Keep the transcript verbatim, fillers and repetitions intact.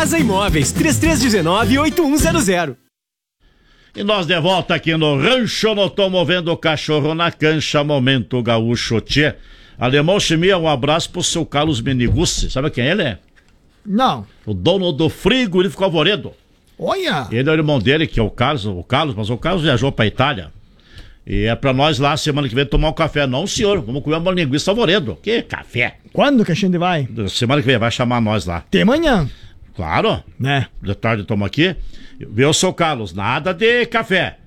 Casa Imóveis, três três um nove, oito um zero zero. E nós de volta aqui no Rancho, no Tô Movendo o Cachorro na Cancha, Momento Gaúcho Tchê. Alemão Chimia, um abraço pro seu Carlos Menigucci. Sabe quem ele é? Não. O dono do Frigorífico Alvoredo. Olha! Ele é o irmão dele, que é o Carlos, o Carlos, mas o Carlos viajou pra Itália. E é pra nós lá, semana que vem, tomar um café. Não, senhor, vamos comer uma linguiça Alvoredo. Que café? Quando que a gente vai? Semana que vem, vai chamar nós lá. De manhã. Claro. Né? De tarde toma aqui. Eu sou o Carlos, nada de café.